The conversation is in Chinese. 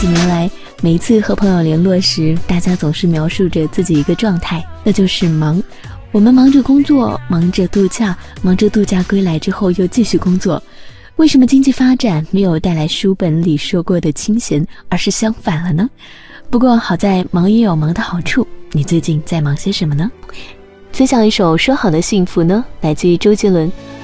几年来，每一次和朋友联络时，大家总是描述着自己一个状态，那就是忙。我们忙着工作，忙着度假，忙着度假归来之后又继续工作。为什么经济发展没有带来书本里说过的清闲，而是相反了呢？不过好在忙也有忙的好处，你最近在忙些什么呢？分享一首说好的幸福呢，来自于周杰伦。